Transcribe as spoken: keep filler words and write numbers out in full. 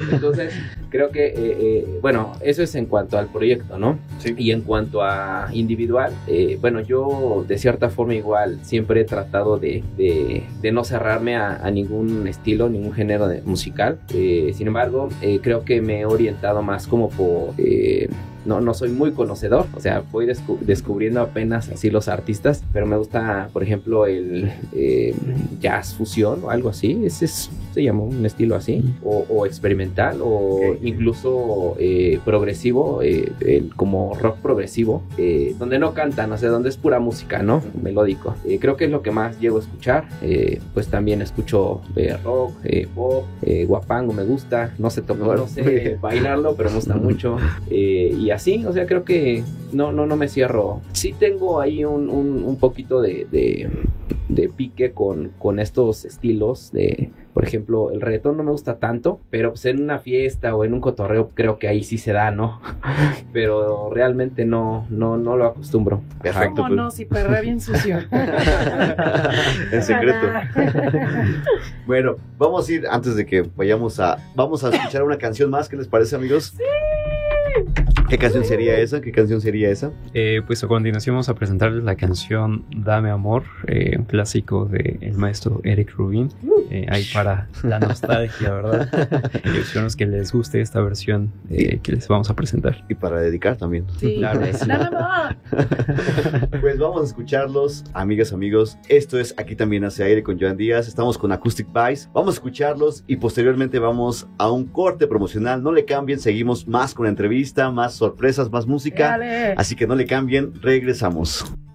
Entonces, creo que, eh, eh, bueno, eso es en cuanto al proyecto, ¿no? Sí. Y en cuanto a individual, eh, bueno, yo de cierta forma igual siempre he tratado de, de, de no cerrarme a, a ningún estilo, ningún género de, musical. Eh, sin embargo, eh, creo que me he orientado más como por... Eh, No, no soy muy conocedor, o sea, voy descu- descubriendo apenas así los artistas, pero me gusta, por ejemplo, el eh, jazz fusión o algo así, ese es, se llama un estilo así, o, o experimental, o Okay. incluso eh, progresivo, eh, el, como rock progresivo, eh, donde no cantan, o sea, donde es pura música, ¿no? Melódico. Eh, creo que es lo que más llego a escuchar, eh, pues también escucho eh, rock, eh, pop, eh, guapango me gusta, no sé tocar, no sé bailarlo, pero me gusta mucho, eh, y así, o sea, creo que no, no, no me cierro. Sí tengo ahí un, un, un poquito de, de, de pique con, con estos estilos de, por ejemplo, el reggaetón no me gusta tanto, pero pues en una fiesta o en un cotorreo creo que ahí sí se da, ¿no? Pero realmente no, no, no lo acostumbro. Perfecto. ¿Cómo no? Si perrea bien sucio. En secreto. Bueno, vamos a ir, antes de que vayamos a... Vamos a escuchar una canción más, ¿qué les parece, amigos? Sí. ¿Qué canción sería esa? ¿Qué canción sería esa? Eh, pues a continuación vamos a presentarles la canción Dame Amor, eh, un clásico del maestro Eric Rubin. Eh, ahí para la nostalgia, ¿verdad? Y esperamos que les guste esta versión eh, que les vamos a presentar. Y para dedicar también. Sí. Claro, sí. Dame amor. Pues vamos a escucharlos, amigas, amigos. Esto es Aquí También Hace Aire con Joan Díaz. Estamos con Acoustic Vice. Vamos a escucharlos y posteriormente vamos a un corte promocional. No le cambien, seguimos más con la entrevista, más sorpresas, más música. Dale. Así que no le cambien, regresamos.